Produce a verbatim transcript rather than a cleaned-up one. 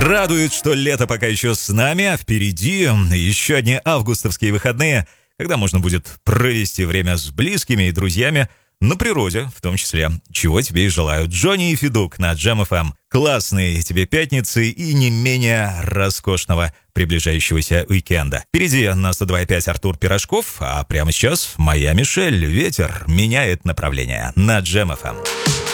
Радует, что лето пока еще с нами, а впереди еще одни августовские выходные, когда можно будет провести время с близкими и друзьями на природе, в том числе, чего тебе и желают. Джонни и Федук на Джем эф эм. Классные тебе пятницы и не менее роскошного приближающегося уикенда. Впереди на сто два и пять Артур Пирожков, а прямо сейчас моя Мишель. Ветер меняет направление на Джем эф эм.